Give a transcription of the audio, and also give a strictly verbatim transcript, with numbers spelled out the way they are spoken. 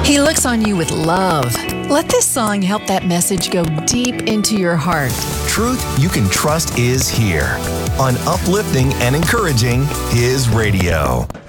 He looks on you with love. Let this song help that message go deep into your heart. Truth you can trust is here on Uplifting and Encouraging His Radio.